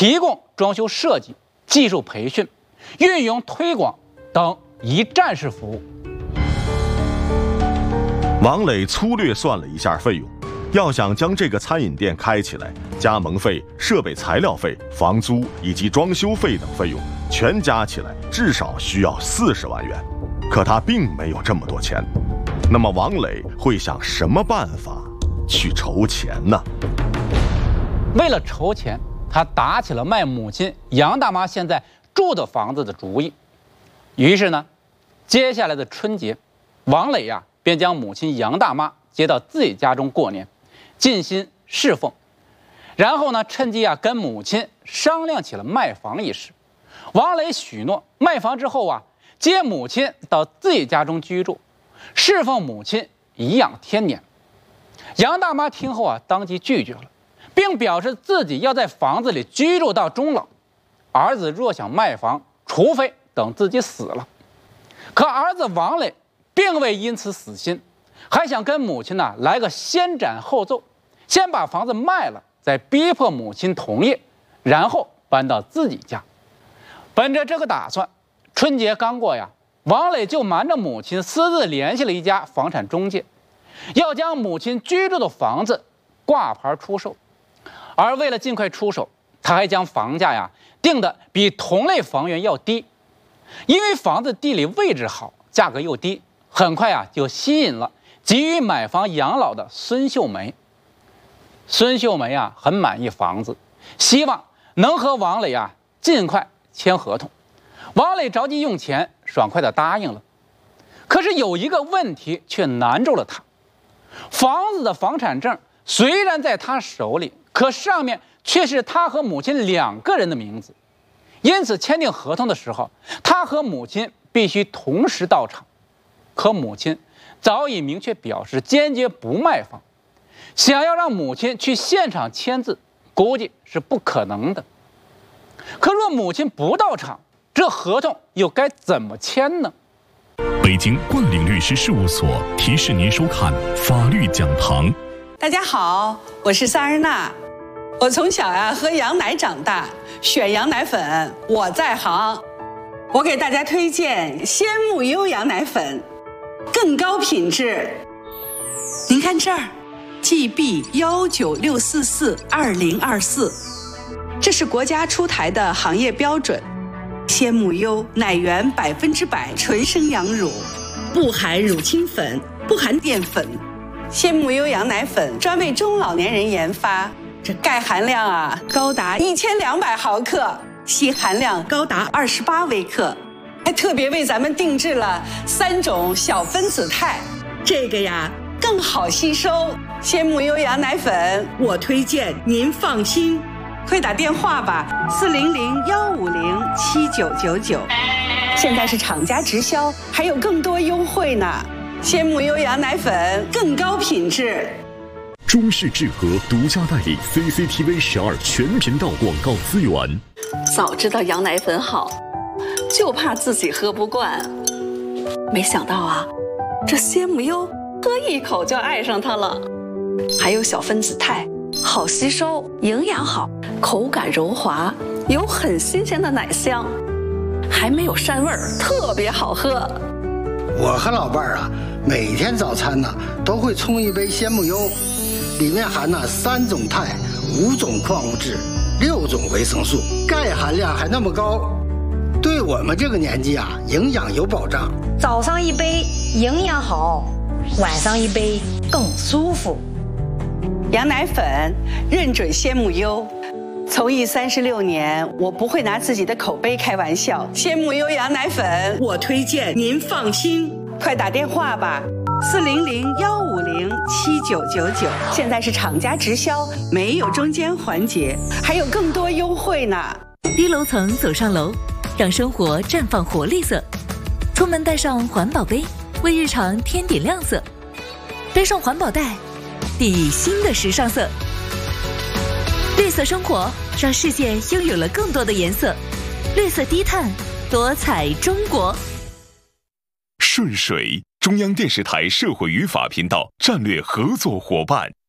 提供装修设计、技术培训、运营推广等一站式服务。 王磊粗略算了一下费用，要想将这个餐饮店开起来，加盟费、设备材料费、房租以及装修费等费用全加起来至少需要40万元。可他并没有这么多钱，那么王磊会想什么办法去筹钱呢？ 为了筹钱，他打起了卖母亲杨大妈现在住的房子的主意。于是呢，接下来的春节，王磊便将母亲杨大妈接到自己家中过年，尽心侍奉。然后呢，趁机跟母亲商量起了卖房一事。王磊许诺卖房之后接母亲到自己家中居住，侍奉母亲颐养天年。杨大妈听后当即拒绝了，并表示自己要在房子里居住到终老。儿子若想卖房，除非等自己死了。可儿子王磊并未因此死心，还想跟母亲来个先斩后奏，先把房子卖了，再逼迫母亲同意，然后搬到自己家。本着这个打算，春节刚过王磊就瞒着母亲私自联系了一家房产中介，要将母亲居住的房子挂牌出售。而为了尽快出手，他还将房价定得比同类房源要低，因为房子地理位置好，价格又低，很快就吸引了急于买房养老的孙秀梅。孙秀梅很满意房子，希望能和王磊尽快签合同。王磊着急用钱，爽快地答应了。可是有一个问题却难住了他，房子的房产证虽然在他手里，可上面却是他和母亲2个人的名字。因此签订合同的时候，他和母亲必须同时到场。可母亲早已明确表示坚决不卖房，想要让母亲去现场签字，估计是不可能的。可若母亲不到场，这合同又该怎么签呢？ 北京冠岭律师事务所提示您收看法律讲堂。 大家好，我是萨日娜。我从小喝羊奶长大，选羊奶粉我在行。我给大家推荐鲜木优羊奶粉，更高品质。您看这儿 GB196442024，这是国家出台的行业标准。鲜木优奶源100%纯生羊乳，不含乳清粉，不含淀粉。鲜木优羊奶粉专为中老年人研发，这钙含量高达1200毫克，硒含量高达28微克，还特别为咱们定制了3种小分子肽，这个更好吸收。鲜木优羊奶粉我推荐您放心，快打电话吧，400-150-7999，现在是厂家直销，还有更多优惠呢。鲜木优羊奶粉更高品质。 中式制和独家代理 CCTV12全频道广告资源。 早知道羊奶粉好，就怕自己喝不惯。没想到这鲜木优喝一口就爱上它了。还有小分子肽，好吸收，营养好，口感柔滑，有很新鲜的奶香，还没有膻味儿，特别好喝。 我和老伴儿每天早餐都会冲一杯鲜木优，里面含3种肽、5种矿物质、6种维生素，钙含量还那么高，对我们这个年纪营养有保障。 早上一杯营养好，晚上一杯更舒服。 羊奶粉认准鲜木优，从艺36年，我不会拿自己的口碑开玩笑。鲜木优羊奶粉我推荐您放心，快打电话吧，400-150-7999，现在是厂家直销，没有中间环节，还有更多优惠呢。 低楼层走上楼，让生活绽放活力色。出门带上环保杯，为日常添点亮色。背上环保袋，定义新的时尚色。绿色生活让世界拥有了更多的颜色。绿色低碳，多彩中国。 顺水，中央电视台社会与法频道战略合作伙伴。